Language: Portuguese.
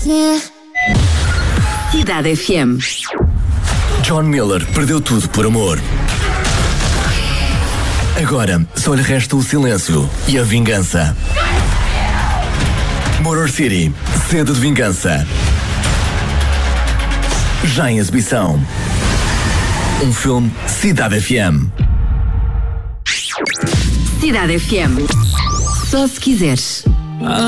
Cidade FM. John Miller perdeu tudo por amor. Agora só lhe resta o silêncio e a vingança. Motor City, Sede de Vingança. Já em exibição. Um filme Cidade FM. Cidade FM. Só se quiseres.